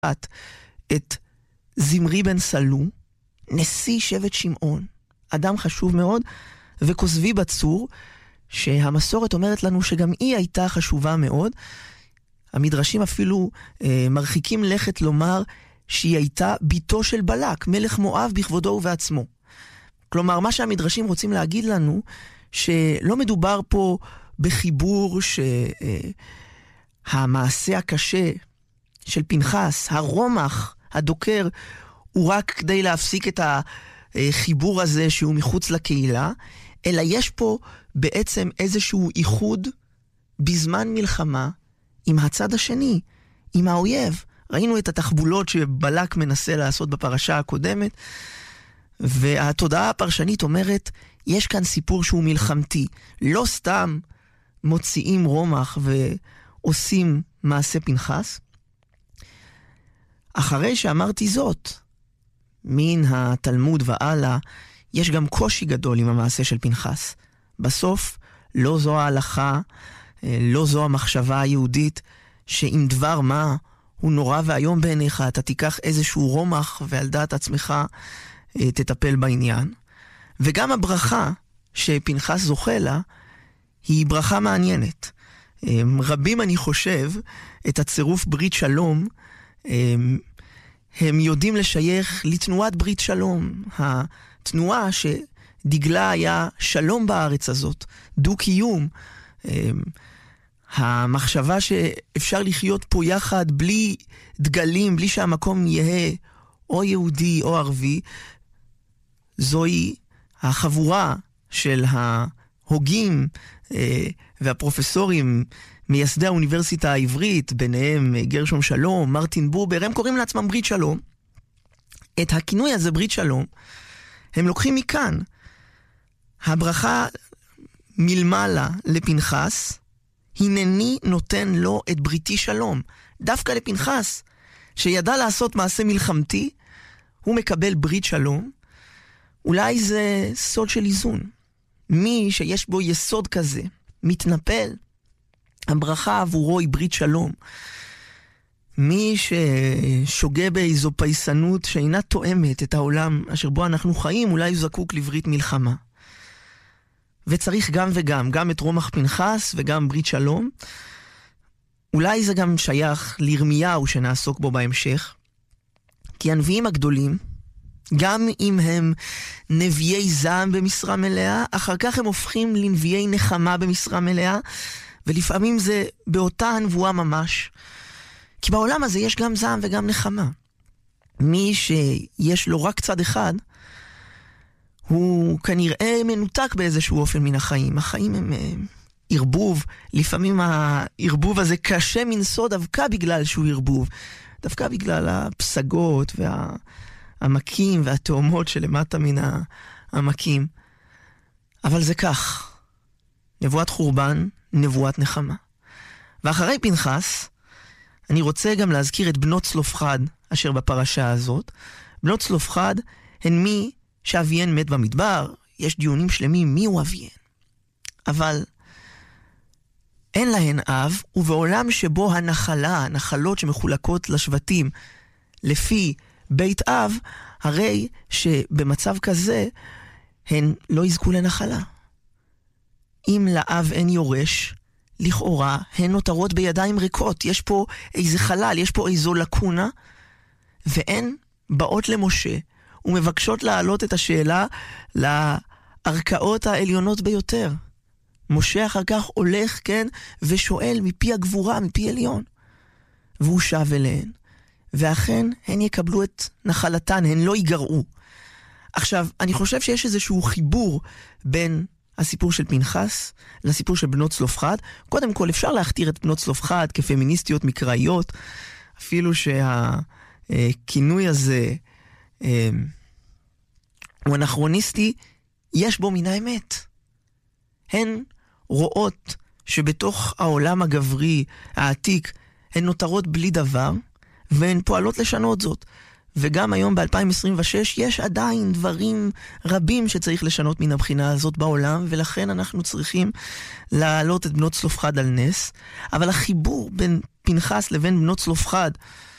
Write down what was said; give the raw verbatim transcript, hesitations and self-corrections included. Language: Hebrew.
את זמרי בן סלו, נשיא שבט שמעון, אדם חשוב מאוד, וכוזבי בצור, שהמסורת אומרת לנו שגם היא הייתה חשובה מאוד. המדרשים אפילו אה, מרחיקים לכת לומר שהיא הייתה ביתו של בלק, מלך מואב בכבודו ובעצמו. כלומר, מה שהמדרשים רוצים להגיד לנו, שלא מדובר פה בחיבור שהמעשה הקשה של פנחס, הרומח, הדוקר, הוא רק כדי להפסיק את החיבור הזה שהוא מחוץ לקהילה, אלא יש פה בעצם איזשהו איחוד בזמן מלחמה עם הצד השני, עם האויב. ראינו את התחבולות שבלק מנסה לעשות בפרשה הקודמת, והתודעה הפרשנית אומרת, יש כאן סיפור שהוא מלחמתי. לא סתם מוציאים רומח ועושים מעשה פנחס. אחרי שאמרתי זאת, מן התלמוד ועלה, יש גם קושי גדול עם המעשה של פנחס. בסוף, לא זו ההלכה, לא זו המחשבה היהודית, שאם דבר מה הוא נורא והיום בעיניך, אתה תיקח איזשהו רומח ועל דעת עצמך תטפל בעניין. וגם הברכה שפנחס זוכה לה, היא ברכה מעניינת. רבים, אני חושב, את הצירוף ברית שלום, הם יודעים לשייך לתנועת ברית שלום. התנועה שדגלה היה שלום בארץ הזאת, דו-קיום, המחשבה שאפשר לחיות פה יחד בלי דגלים, בלי שהמקום יהיה או יהודי או ערבי, זוהי החבורה של ההוגים אה, והפרופסורים מייסדי האוניברסיטה העברית, ביניהם גרשום שלום, מרטין בובר, הם קוראים לעצמם ברית שלום. את הכינוי הזה ברית שלום הם לוקחים מכאן. הברכה מלמעלה לפנחס, הנני נותן לו את בריתי שלום. דווקא לפנחס, שידע לעשות מעשה מלחמתי, הוא מקבל ברית שלום. אולי זה סוד של איזון. מי שיש בו יסוד כזה, מתנפל, הברכה עבורו היא ברית שלום. מי ששוגה באיזו פייסנות שאינה תואמת את העולם אשר בו אנחנו חיים, אולי הוא זקוק לברית מלחמה. וצריך גם וגם, גם את רומח פנחס וגם ברית שלום. אולי זה גם שייך לירמיהו שנעסוק בו בהמשך. כי הנביאים הגדולים, גם אם הם נביאי זעם במשרה מלאה, אחר כך הם הופכים לנביאי נחמה במשרה מלאה, ולפעמים זה באותה הנבואה ממש. כי בעולם הזה יש גם זעם וגם נחמה. מי שיש לו רק צד אחד, הוא כנראה מנותק באיזשהו אופן מן החיים. החיים הם ערבוב, לפעמים הערבוב הזה קשה מנסוע דווקא בגלל שהוא ערבוב, דווקא בגלל הפסגות והעמקים והתאומות שלמטה מן העמקים. אבל זה כך, נבואת חורבן, נבואת נחמה. ואחרי פנחס, אני רוצה גם להזכיר את בנות צלופחד, אשר בפרשה הזאת. בנות צלופחד הן מי שאביהן מת במדבר, יש דיונים שלמים מי הוא אביהן. אבל אין להן אב, ובעולם שבו הנחלה, הנחלות שמחולקות לשבטים, לפי בית אב, הרי שבמצב כזה הן לא יזכו לנחלה. אם לאב אין יורש, לכאורה הן נותרות בידיים ריקות. יש פה איזה חלל, יש פה איזו לקונה, והן באות למשה, ומבקשות להעלות את השאלה לערכאות העליונות ביותר. משה אחר כך הולך, כן, ושואל מפי הגבורה, מפי עליון. והוא שב אליהן. ואכן, הן יקבלו את נחלתן, הן לא ייגרעו. עכשיו, אני חושב שיש איזשהו חיבור בין הסיפור של פנחס לסיפור של בנות צלופחד. קודם כל, אפשר להכתיר את בנות צלופחד כפמיניסטיות מקראיות, אפילו שהכינוי הזה הוא אנכרוניסטי, יש בו מן האמת. הן רואות שבתוך העולם הגברי העתיק הן נותרות בלי דבר, והן פועלות לשנות זאת. וגם היום ב-אלפיים עשרים ושש יש עדיין דברים רבים שצריך לשנות מן הבחינה הזאת בעולם, ולכן אנחנו צריכים להעלות את בנות צלופחד על נס. אבל החיבור בין פנחס לבין בנות צלופחד